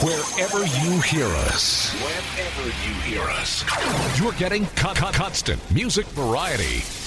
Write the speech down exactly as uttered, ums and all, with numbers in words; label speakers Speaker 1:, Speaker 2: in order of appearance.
Speaker 1: Wherever you hear us. Wherever you hear us. You're getting con- con- constant music variety.